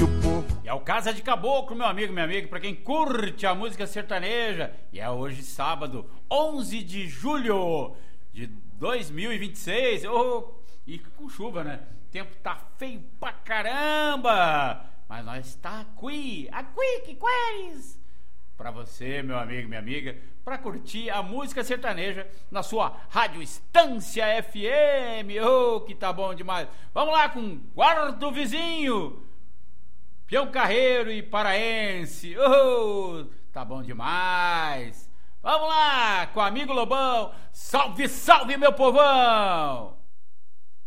que o povo... E é o Casa de Caboclo, meu amigo, minha amiga, pra quem curte a música sertaneja. E é hoje sábado, 11 de julho de 2026. E com chuva, né? O tempo tá feio pra caramba. Mas nós tá aqui que queres? Pra você, meu amigo, minha amiga, pra curtir a música sertaneja na sua Rádio Estância FM. Que tá bom demais. Vamos lá com Guarda o Vizinho, Peão Carreiro e Paraense. Tá bom demais. Vamos lá com o Amigo Lobão. Salve, salve, meu povão.